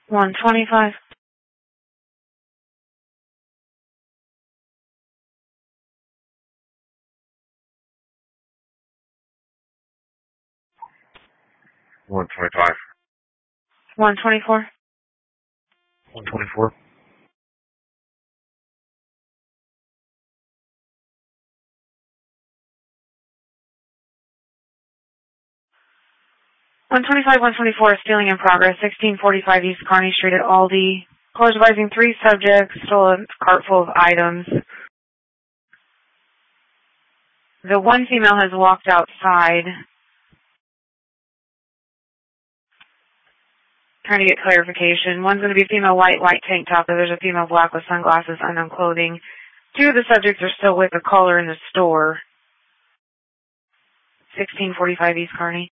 125. 125. 124. 124. 125, 124, stealing in progress, 1645 East Kearney Street at Aldi. Callers advising 3 subjects stole a cart full of items. The one female has walked outside. Trying to get clarification. One's going to be a female white tank top. There's a female black with sunglasses, unknown clothing. 2 of the subjects are still with the caller in the store. 1645 East Kearney.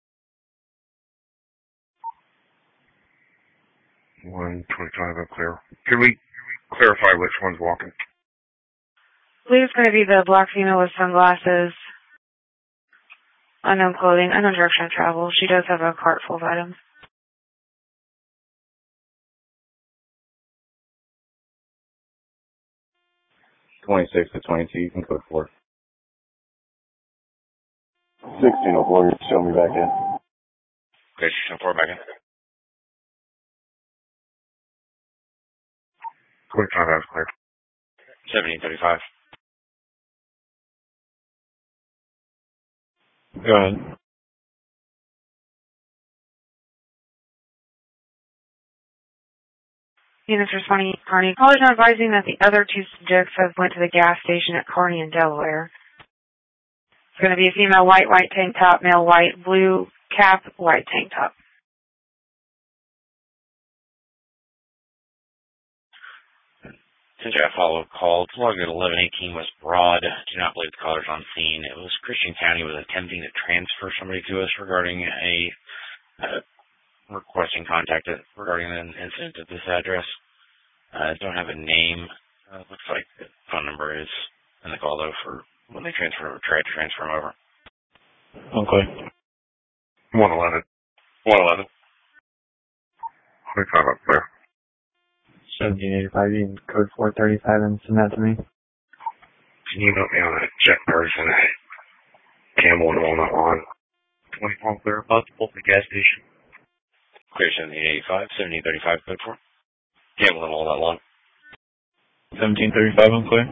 125, I'm clear. Can we clarify which one's walking? I believe it's going to be the black female with sunglasses, unknown clothing, unknown direction of travel. She does have a cart full of items. '26 to 22, you can code 4. 1604, show me back in. Okay, 1604 back in. 25, that's clear. 1735. Go ahead. Units responding to Kearney. Callers are advising that the other 2 subjects have went to the gas station at Kearney in Delaware. It's going to be a female white tank top, male white, blue cap, white tank top. Since I follow-up call, it's logged at 1118 West Broad. Do not believe the caller's on scene. It was Christian County was attempting to transfer somebody to us regarding requesting contact regarding an incident at this address. I don't have a name. Looks like the phone number is in the call, though, for when they try to transfer them over. Okay. 111. 111. 25, up clear. 1785, you can code 435 and send that to me. Can you note me on a jet person at Campbell and Walnut Lawn? 24 clear, multiple at the gas station. Clear 1785, 1735, code 4. Campbell and Walnut Lawn. 1735, I'm clear.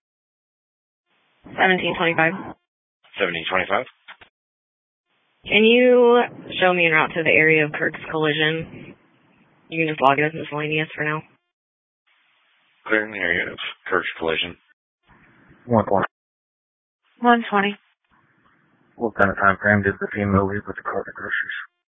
1725. 1725. Can you show me en route to the area of Kirk's collision? You can just log it as miscellaneous for now. Clear in the area of Kirk's collision. 120. 120. What kind of time frame did the female leave with the cart of groceries?